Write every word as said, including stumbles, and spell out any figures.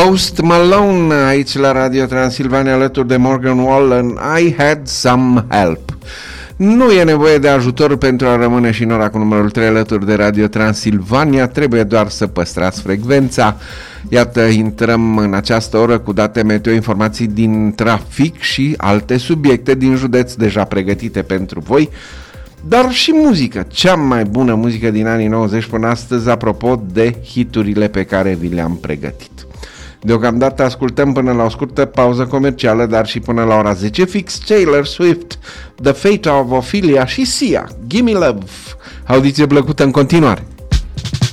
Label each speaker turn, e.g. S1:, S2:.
S1: Post Malone aici la Radio Transilvania alături de Morgan Wallen. I had some help. Nu e nevoie de ajutor pentru a rămâne și în ora cu numărul trei alături de Radio Transilvania, trebuie doar să păstrați frecvența. Iată, intrăm în această oră cu date meteo, informații din trafic și alte subiecte din județ deja pregătite pentru voi, dar și muzică, cea mai bună muzică din anii nouăzeci până astăzi, apropo de hiturile pe care vi le-am pregătit. Deocamdată ascultăm până la o scurtă pauză comercială, dar și până la ora zece fix Taylor Swift, The Fate of Ophelia și Sia, Gimme Love. Audiție plăcută în continuare!